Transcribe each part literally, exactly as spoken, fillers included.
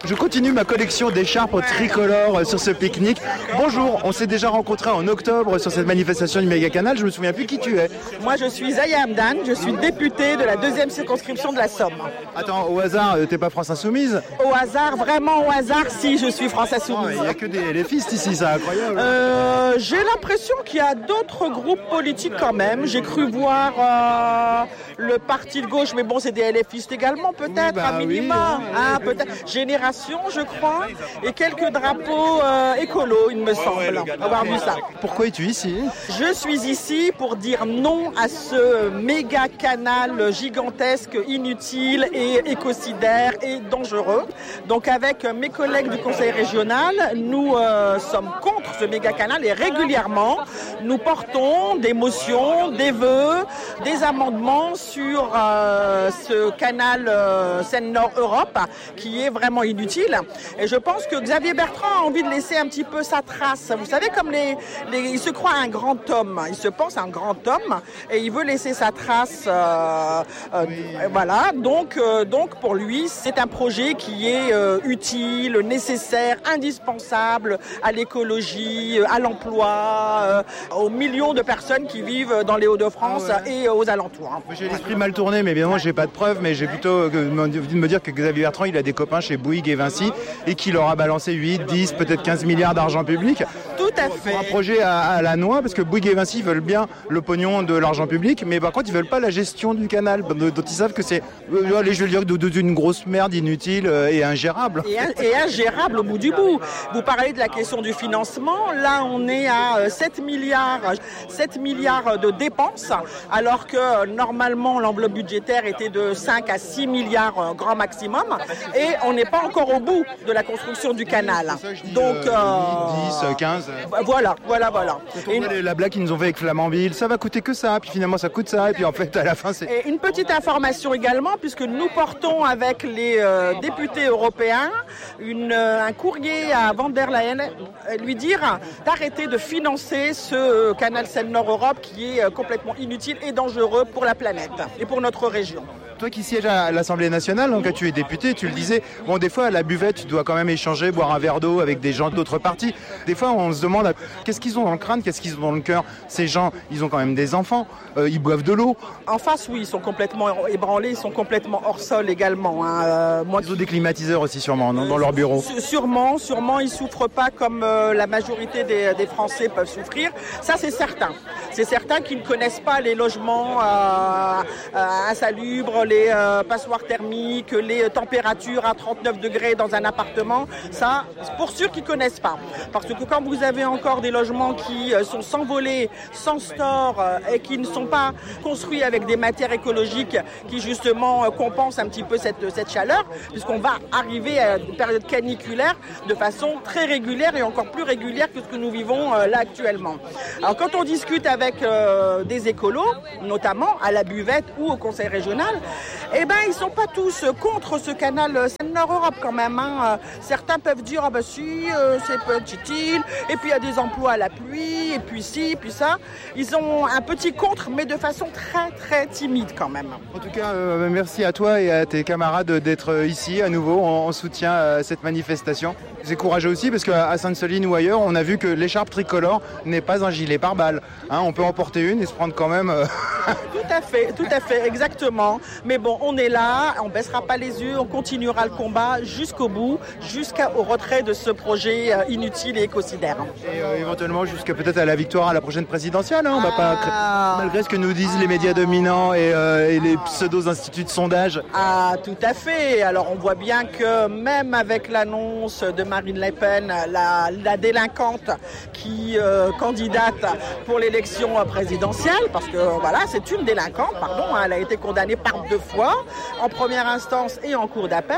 Je continue ma collection d'écharpes tricolores sur ce pique-nique. Bonjour, on s'est déjà rencontrés en octobre sur cette manifestation du Méga-Canal. Je me souviens plus qui tu es. Moi, je suis Zaya Hamdan, je suis députée de la deuxième circonscription de la Somme. Attends, au hasard, t'es pas France Insoumise? Au hasard, vraiment au hasard, si, je suis France Insoumise. Il n'y a que des LFistes ici, c'est incroyable. Euh, j'ai l'impression qu'il y a d'autres groupes politiques quand même. J'ai cru voir euh, le parti de gauche, mais bon, c'est des LFistes également, peut-être, oui, bah, à minima. Oui, oui, hein, oui, peut-être. Génération, je crois, et quelques drapeaux euh, écolos, il me semble, avoir vu ça. Pourquoi es-tu ici? Je suis ici pour dire non à ce méga canal gigantesque, inutile et écocidaire et dangereux. Donc avec mes collègues du conseil régional, nous euh, sommes contre ce méga canal et régulièrement nous portons des motions, des vœux, des amendements sur euh, ce canal euh, Seine-Nord-Europe qui est vraiment inutile. Et je pense que Xavier Bertrand a envie de laisser un petit peu sa trace. Vous savez, comme les, les il se croit un grand homme, il se pense un grand homme et il veut laisser sa trace. Euh, euh, oui. Voilà. Donc, euh, donc pour lui, c'est un projet qui est euh, utile, nécessaire, indispensable à l'écologie, à l'emploi, euh, aux millions de personnes qui vivent dans les Hauts-de-France ah ouais. et aux alentours. J'ai l'esprit mal tourné, mais évidemment, j'ai pas de preuves, mais j'ai plutôt envie de me dire que Xavier Bertrand, il a des copains chez Bouygues et Vinci et qu'il leur a balancé huit, dix, peut-être quinze milliards d'argent public. Tout à fait. Pour un projet à, à la noix, parce que Bouygues et Vinci veulent bien le pognon de l'argent public, mais par contre, ils veulent pas la gestion du canal, dont ils savent que c'est, allez, je veux dire, d'une grosse merde inutile et ingérable. Et, et ingérable au bout du bout. Vous parlez de la question du financement. Là, on est à sept milliards, sept milliards de dépenses, alors que normalement, l'enveloppe budgétaire était de cinq à six milliards grand maximum. Et on n'est pas encore au bout de la construction du canal. Donc, euh, dix, quinze. Voilà, voilà, voilà. Et la blague qu'ils nous ont fait avec Flamanville, ça va coûter que ça, puis finalement ça coûte ça, et puis en fait à la fin c'est... Et une petite information également, puisque nous portons avec les euh, députés européens une, euh, un courrier à Van der Leyen, euh, lui dire d'arrêter de financer ce euh, canal Seine-Nord-Europe qui est euh, complètement inutile et dangereux pour la planète et pour notre région. Toi qui sièges à l'Assemblée nationale, donc tu es député, tu le disais, bon des fois à la buvette tu dois quand même échanger, boire un verre d'eau avec des gens d'autres partis. Des fois on se demande qu'est-ce qu'ils ont dans le crâne, qu'est-ce qu'ils ont dans le cœur. Ces gens, ils ont quand même des enfants, euh, ils boivent de l'eau. En face, oui, ils sont complètement ébranlés, ils sont complètement hors sol également. Hein. Euh, moi, ils ont des climatiseurs aussi sûrement non, dans leur bureau. Sûrement, sûrement, ils souffrent pas comme euh, la majorité des, des Français peuvent souffrir. Ça, c'est certain. C'est certain qu'ils ne connaissent pas les logements euh, euh, insalubres, les euh, passoires thermiques, les températures à trente-neuf degrés dans un appartement. Ça, pour sûr qu'ils connaissent pas. Parce que quand vous avez encore des logements qui euh, sont sans volet, sans store euh, et qui ne sont pas construits avec des matières écologiques qui justement euh, compensent un petit peu cette, cette chaleur, puisqu'on va arriver à une période caniculaire de façon très régulière et encore plus régulière que ce que nous vivons euh, là actuellement. Alors quand on discute avec euh, des écolos, notamment à la buvette ou au conseil régional, eh ben ils sont pas tous contre ce canal Seine-Nord-Europe quand même. Hein. Certains peuvent dire ah ben si euh, c'est petit, et puis il y a des emplois à la pluie, et puis ci, puis ça. Ils ont un petit contre, mais de façon très très timide quand même. En tout cas, euh, merci à toi et à tes camarades d'être ici à nouveau en, en soutien à cette manifestation. C'est courageux aussi parce qu'à Sainte-Soline ou ailleurs, on a vu que l'écharpe tricolore n'est pas un gilet pare-balles. Hein, on peut en porter une et se prendre quand même... Euh... Tout à fait, tout à fait, exactement. Mais bon, on est là, on baissera pas les yeux, on continuera le combat jusqu'au bout, jusqu'au retrait de ce projet inutile et écocidaire. Et euh, éventuellement jusqu'à peut-être à la victoire à la prochaine présidentielle. Hein, on va pas ah, malgré ce que nous disent les médias dominants et, euh, et les pseudo-instituts de sondage. Ah, tout à fait. Alors on voit bien que même avec l'annonce de Marine Le Pen, la, la délinquante qui euh, candidate pour l'élection présidentielle, parce que voilà, c'est une délinquante, pardon, hein, elle a été condamnée par deux fois, en première instance et en cour d'appel.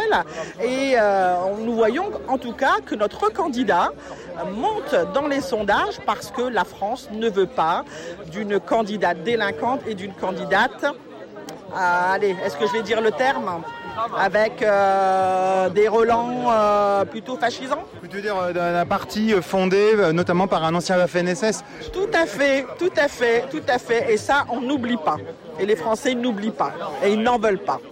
Et euh, nous voyons en tout cas que notre candidat monte dans les sondages parce que la France ne veut pas d'une candidate délinquante et d'une candidate, euh, allez, est-ce que je vais dire le terme ? Avec euh, des relents euh, plutôt fascisants. Tu veux dire euh, d'un parti fondé euh, notamment par un ancien F N S S ? Tout à fait, tout à fait, tout à fait. Et ça, on n'oublie pas. Et les Français n'oublient pas. Et ils n'en veulent pas.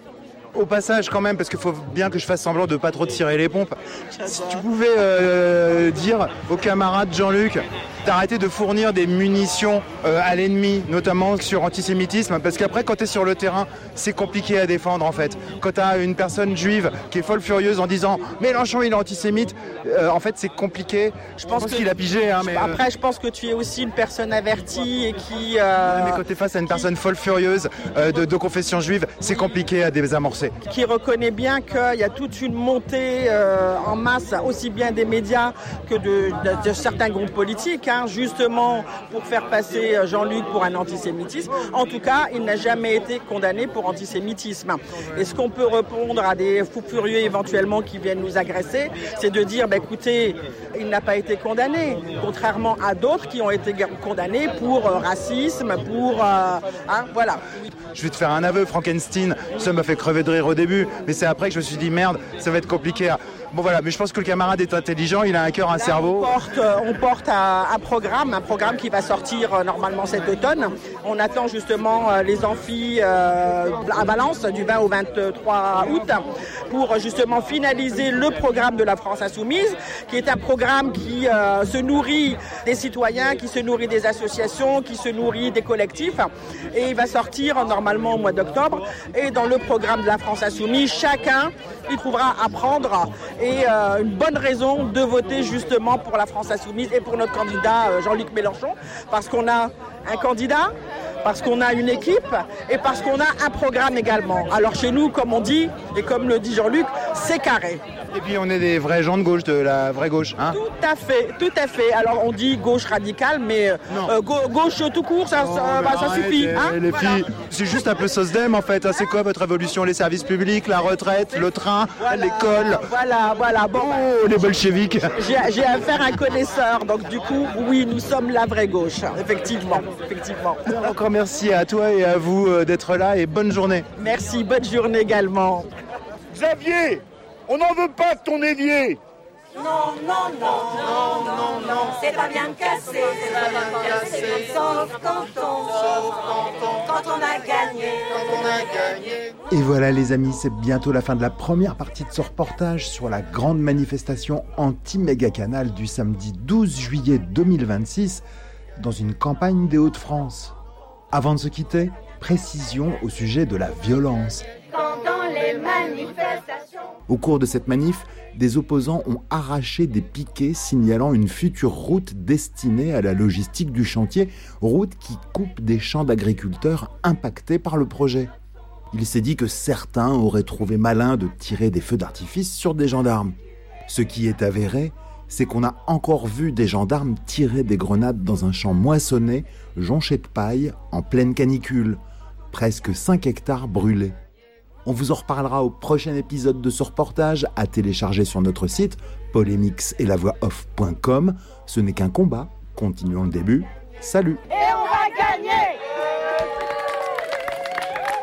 Au passage quand même, parce qu'il faut bien que je fasse semblant de pas trop tirer les pompes, si tu pouvais euh, dire aux camarades Jean-Luc d'arrêter de fournir des munitions euh, à l'ennemi, notamment sur antisémitisme, parce qu'après quand tu es sur le terrain, c'est compliqué à défendre en fait. Quand tu as une personne juive qui est folle furieuse en disant Mélenchon il est antisémite, euh, en fait c'est compliqué. Je pense, je pense que, qu'il a pigé. Hein, mais, après euh... je pense que tu es aussi une personne avertie et qui... Euh, mais quand tu es face à une qui... personne folle furieuse euh, de, de confession juive, c'est compliqué à désamorcer. Qui reconnaît bien qu'il y a toute une montée euh, en masse, aussi bien des médias que de, de, de certains groupes politiques, hein, justement pour faire passer Jean-Luc pour un antisémitisme. En tout cas, il n'a jamais été condamné pour antisémitisme. Et ce qu'on peut répondre à des fous furieux éventuellement qui viennent nous agresser, c'est de dire, bah, écoutez, il n'a pas été condamné, contrairement à d'autres qui ont été condamnés pour euh, racisme, pour... Euh, hein, voilà. Je vais te faire un aveu, Frankenstein, ça m'a fait crever de rire au début, mais c'est après que je me suis dit, merde, ça va être compliqué. Bon voilà, mais je pense que le camarade est intelligent, il a un cœur, un Là, cerveau. On porte, on porte un, un programme, un programme qui va sortir euh, normalement cet automne. On attend justement euh, les amphis euh, à Valence du vingt au vingt-trois août pour justement finaliser le programme de la France Insoumise, qui est un programme qui euh, se nourrit des citoyens, qui se nourrit des associations, qui se nourrit des collectifs. Et il va sortir normalement au mois d'octobre. Et dans le programme de la France Insoumise, chacun il trouvera à prendre et euh, une bonne raison de voter justement pour la France Insoumise et pour notre candidat euh, Jean-Luc Mélenchon, parce qu'on a un candidat, parce qu'on a une équipe et parce qu'on a un programme également. Alors chez nous, comme on dit, et comme le dit Jean-Luc, c'est carré. Et puis on est des vrais gens de gauche, de la vraie gauche, hein ? Tout à fait, tout à fait. Alors on dit gauche radicale, mais euh, ga- gauche tout court, ça, non, ça, bah, ça suffit. Les, hein les voilà. filles, c'est juste un peu SOSDEM en fait. C'est quoi votre révolution ? Les services publics, la retraite, le train, voilà, l'école. Voilà, voilà. Bon, oh, les bolcheviks. J'ai, j'ai affaire à un connaisseur, donc du coup, oui, nous sommes la vraie gauche, effectivement, effectivement. Encore merci à toi et à vous d'être là et bonne journée. Merci, bonne journée également. Xavier, on n'en veut pas de ton évier. Non, non, non, non, non, non, c'est pas bien cassé, c'est pas bien cassé, sauf quand on, sauf quand on, quand on a gagné, quand on a gagné. Et voilà les amis, c'est bientôt la fin de la première partie de ce reportage sur la grande manifestation anti-méga-canal du samedi douze juillet deux mille vingt-six dans une campagne des Hauts-de-France. Avant de se quitter, précision au sujet de la violence. Pendant les manifestations. Au cours de cette manif, des opposants ont arraché des piquets signalant une future route destinée à la logistique du chantier, route qui coupe des champs d'agriculteurs impactés par le projet. Il s'est dit que certains auraient trouvé malin de tirer des feux d'artifice sur des gendarmes. Ce qui est avéré, c'est qu'on a encore vu des gendarmes tirer des grenades dans un champ moissonné, jonché de paille, en pleine canicule. Presque cinq hectares brûlés. On vous en reparlera au prochain épisode de ce reportage à télécharger sur notre site polémix et la voix off point com. Ce n'est qu'un combat. Continuons le début. Salut!